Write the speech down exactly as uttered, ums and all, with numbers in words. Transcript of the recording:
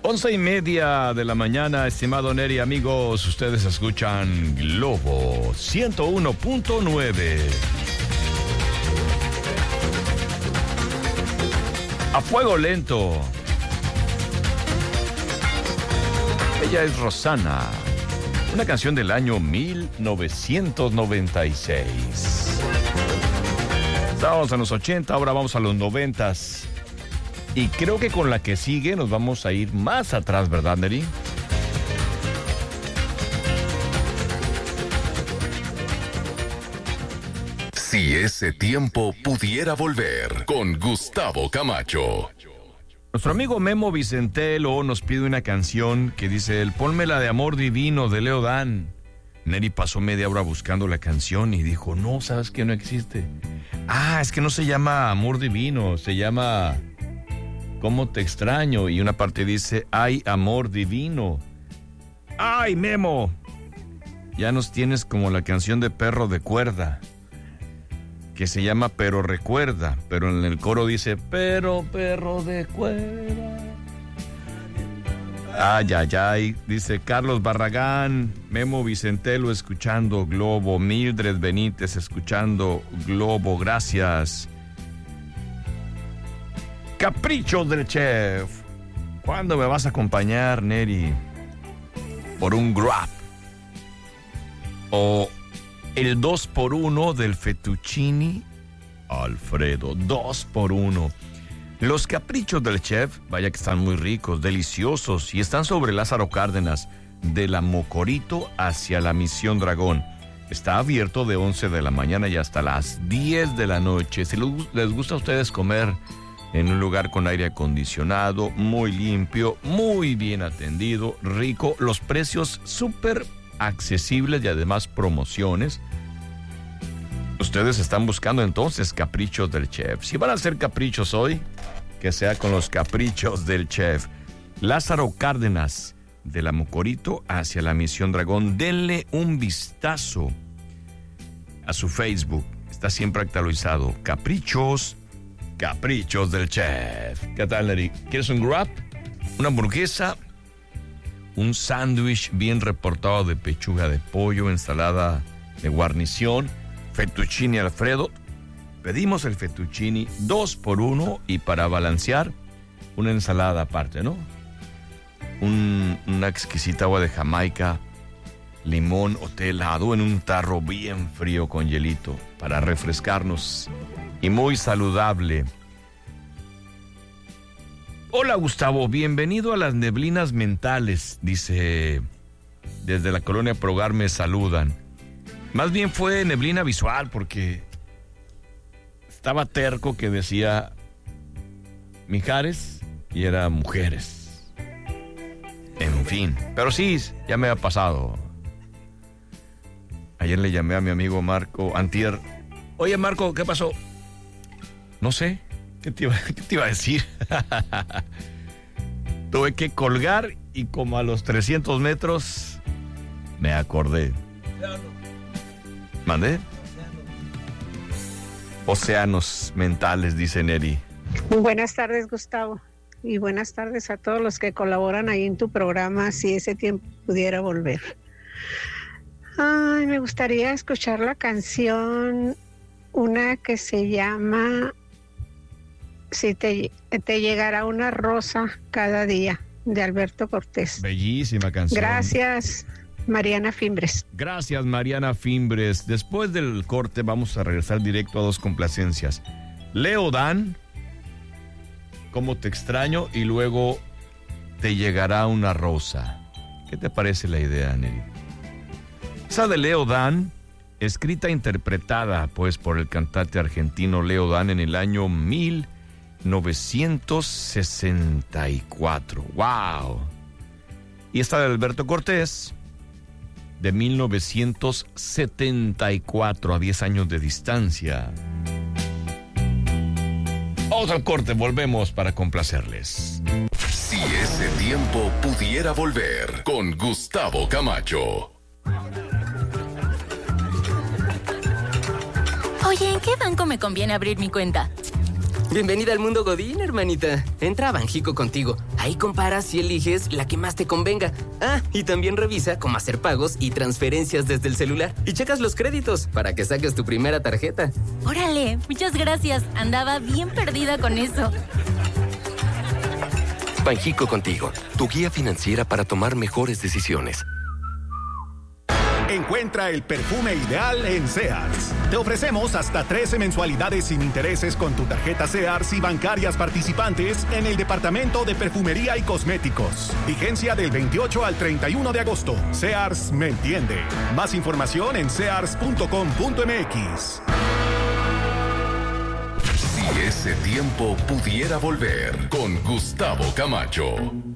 Once y media de la mañana, estimado Neri, amigos, ustedes escuchan Globo ciento uno punto nueve. A fuego lento. Ella es Rosana, una canción del año mil novecientos noventa y seis. Estábamos en los ochenta, ahora vamos a los noventas. Y creo que con la que sigue nos vamos a ir más atrás, ¿verdad, Neri? Si ese tiempo pudiera volver, con Gustavo Camacho. Nuestro amigo Memo Vicentelo nos pide una canción que dice él, ponme la de Amor Divino de Leo Dan. Neri pasó media hora buscando la canción y dijo, no, ¿sabes qué? No existe. Ah, es que no se llama Amor Divino, se llama ¿Cómo te extraño? Y una parte dice, ay, amor divino. Ay, Memo, ya nos tienes como la canción de Perro de Cuerda, que se llama Pero Recuerda, pero en el coro dice, pero perro de cuerda. Ay, ay, ay, dice Carlos Barragán, Memo Vicentelo escuchando Globo, Mildred Benítez escuchando Globo, gracias. Caprichos del Chef. ¿Cuándo me vas a acompañar, Neri? Por un grab. O el dos por uno del fettuccine Alfredo. dos por uno. Los caprichos del chef, vaya que están muy ricos, deliciosos, y están sobre Lázaro Cárdenas, de la Mocorito hacia la Misión Dragón. Está abierto de once de la mañana y hasta las diez de la noche. Si les gusta a ustedes comer en un lugar con aire acondicionado, muy limpio, muy bien atendido, rico, los precios súper accesibles y además promociones. Ustedes están buscando entonces caprichos del chef. Si van a hacer caprichos hoy, que sea con los caprichos del chef. Lázaro Cárdenas, de la Mocorito hacia la Misión Dragón. Denle un vistazo a su Facebook. Está siempre actualizado. Caprichos, caprichos del chef. ¿Qué tal, Neri? ¿Quieres un grab? Una hamburguesa, un sándwich bien reportado de pechuga de pollo, ensalada de guarnición, fettuccine Alfredo. Pedimos el fettuccine dos por uno y para balancear, una ensalada aparte, ¿no? Un, una exquisita agua de Jamaica, limón o té helado en un tarro bien frío con hielito para refrescarnos y muy saludable. Hola, Gustavo, bienvenido a las neblinas mentales, dice desde la colonia Progar me saludan. Más bien fue neblina visual porque estaba terco que decía Mijares y era mujeres. En fin, pero sí, ya me ha pasado. Ayer le llamé a mi amigo Marco Antier. Oye, Marco, ¿qué pasó? No sé, ¿qué te iba, qué te iba a decir? Tuve que colgar y como a los trescientos metros me acordé. ¿Mandé? Océanos mentales, dice Neri. Buenas tardes, Gustavo. Y buenas tardes a todos los que colaboran ahí en tu programa, si ese tiempo pudiera volver. Ay, me gustaría escuchar la canción, una que se llama Si te, te llegará una rosa cada día, de Alberto Cortés. Bellísima canción. Gracias, Mariana Fimbres. Gracias, Mariana Fimbres. Después del corte vamos a regresar directo a dos complacencias. Leo Dan, ¿Cómo te extraño? Y luego Te llegará una rosa. ¿Qué te parece la idea, Nelly? Esa de Leo Dan, escrita e interpretada pues por el cantante argentino Leo Dan en el año mil novecientos sesenta y cuatro. ¡Wow! Y esta de Alberto Cortés, de mil novecientos setenta y cuatro, a diez años de distancia. Vamos al corte, volvemos para complacerles. Si ese tiempo pudiera volver, con Gustavo Camacho. Oye, ¿en qué banco me conviene abrir mi cuenta? Bienvenida al mundo Godín, hermanita. Entra a Banjico Contigo. Ahí comparas y eliges la que más te convenga. Ah, y también revisa cómo hacer pagos y transferencias desde el celular. Y checas los créditos para que saques tu primera tarjeta. Órale, muchas gracias. Andaba bien perdida con eso. Banjico Contigo, tu guía financiera para tomar mejores decisiones. Encuentra el perfume ideal en Sears. Te ofrecemos hasta trece mensualidades sin intereses con tu tarjeta Sears y bancarias participantes en el departamento de perfumería y cosméticos. Vigencia del veintiocho al treinta y uno de agosto. Sears me entiende. Más información en sears punto com punto m x. Si ese tiempo pudiera volver con Gustavo Camacho.